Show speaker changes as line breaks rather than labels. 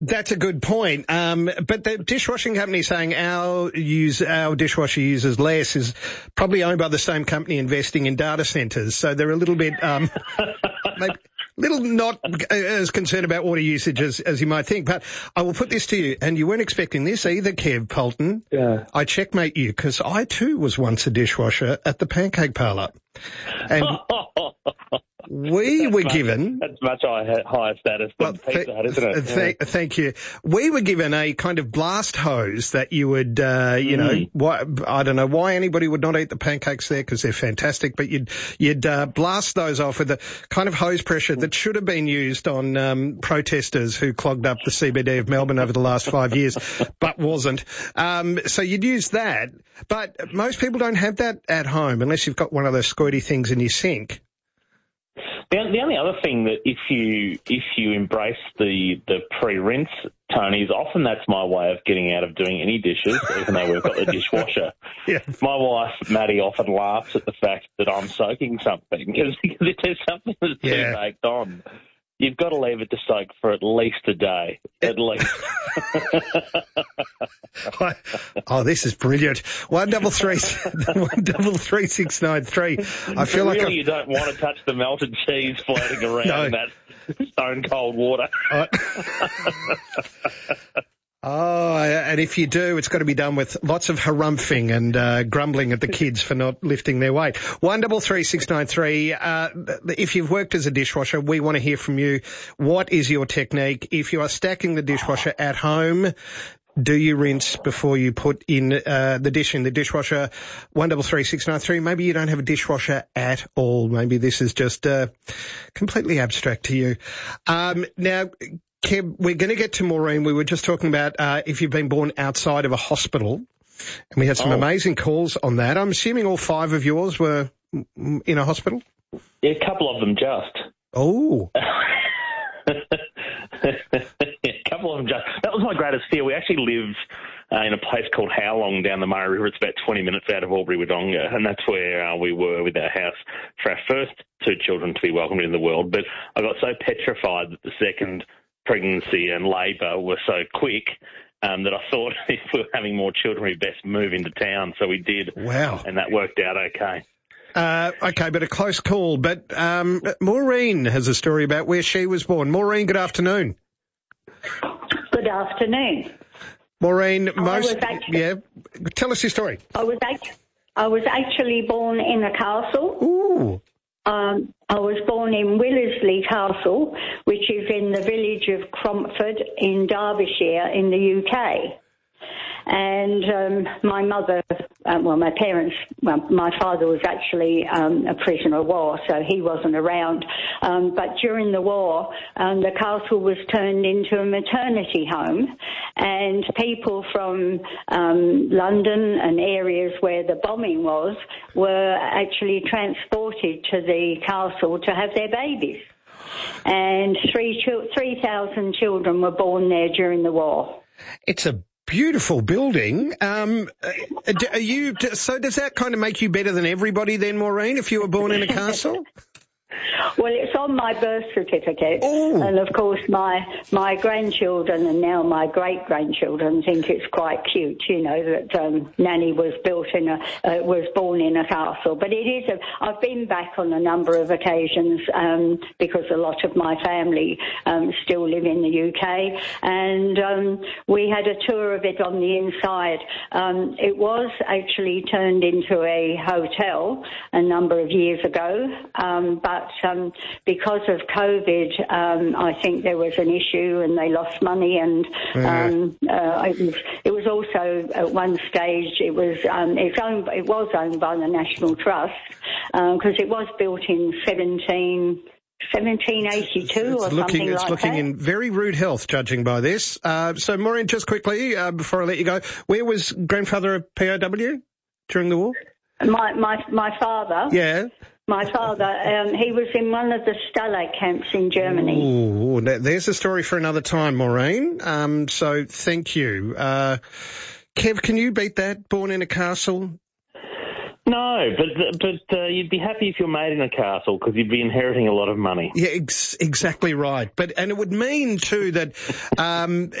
That's a good point. But the dishwashing company saying our dishwasher uses less is probably owned by the same company investing in data centres. So they're a little bit, maybe not as concerned about water usage as you might think. But I will put this to you, and you weren't expecting this either, Kev Polton.
Yeah.
I checkmate you because I too was once a dishwasher at the Pancake Parlour. And we were given...
That's much higher status than Pizza Hut, isn't it?
Thank you. We were given a kind of blast hose that you would, I don't know why anybody would not eat the pancakes there because they're fantastic, but you'd blast those off with the kind of hose pressure that should have been used on protesters who clogged up the CBD of Melbourne over the last 5 years, but wasn't. So you'd use that, but most people don't have that at home unless you've got one of those squirty things in your sink.
The only other thing that if you embrace the pre-rinse, Tony, is often that's my way of getting out of doing any dishes, even though we've got the dishwasher.
Yeah.
My wife, Maddie, often laughs at the fact that I'm soaking something because if there's something that's too baked on, you've got to leave it to soak for at least a day, at least.
Oh, this is brilliant. 133 693. I feel like
you don't want to touch the melted cheese floating around in that stone cold water.
Oh, and if you do, it's got to be done with lots of harumphing and grumbling at the kids for not lifting their weight. 133 693. If you've worked as a dishwasher, we want to hear from you. What is your technique? If you are stacking the dishwasher at home, do you rinse before you put in the dish in the dishwasher? 133 693. Maybe you don't have a dishwasher at all. Maybe this is just completely abstract to you. Now, Kev, we're going to get to Maureen. We were just talking about if you've been born outside of a hospital, and we had some amazing calls on that. I'm assuming all 5 of yours were in a hospital?
Yeah, a couple of them just.
Oh.
A couple of them just. That was my greatest fear. We actually live in a place called Howlong down the Murray River. It's about 20 minutes out of Albury-Wodonga, and that's where we were with our house for our first 2 children to be welcomed into the world. But I got so petrified that the second pregnancy and labour were so quick that I thought if we were having more children, we'd best move into town. So we did.
Wow.
And that worked out okay.
Okay, but a close call. But Maureen has a story about where she was born. Maureen, good afternoon.
Good afternoon.
Maureen, tell us your story.
I was actually born in a castle.
Ooh.
I was born in Willersley Castle, which is in the village of Cromford in Derbyshire in the UK. And my mother, my parents, my father was actually a prisoner of war, so he wasn't around. But during the war, the castle was turned into a maternity home, and people from London and areas where the bombing was were actually transported to the castle to have their babies. And 3,000 children were born there during the war.
It's a beautiful building. So does that kind of make you better than everybody then, Maureen, if you were born in a castle?
Well, it's on my birth certificate.
Ooh.
And, of course, my grandchildren and now my great-grandchildren think it's quite cute, you know, that Nanny was born in a castle. But it is I've been back on a number of occasions because a lot of my family still live in the UK. And we had a tour of it on the inside. It was actually turned into a hotel a number of years ago, but because of COVID, I think there was an issue and they lost money, and it was also at one stage it was owned by the National Trust because it was built in 1782 or something like that.
It's looking in very rude health, judging by this. So, Maureen, just quickly, before I let you go, where was grandfather a POW during the war?
My father?
Yeah.
My father, he was in one of the Stalag camps in Germany.
Ooh, there's a story for another time, Maureen. So thank you. Kev, can you beat that, born in a castle?
No, but you'd be happy if you're made in a castle because you'd be inheriting a lot of money.
Yeah, exactly right. And it would mean too that